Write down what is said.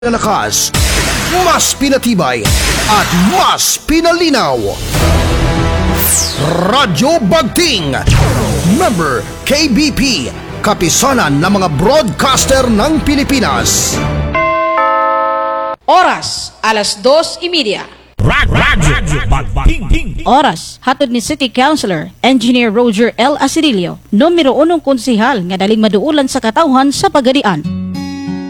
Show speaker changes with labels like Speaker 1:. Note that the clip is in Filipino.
Speaker 1: lakas, mas pinatibay at mas pinalinaw. Radyo Bagting, member KBP, kapisanan ng mga broadcaster ng Pilipinas.
Speaker 2: Oras, alas 2:30.
Speaker 3: Radyo Bagting.
Speaker 2: Oras, hatod ni City Councilor, Engineer Roger L. Acirilio, numero 1 konsehal nga daling maduulan sa katawhan sa Pagadian.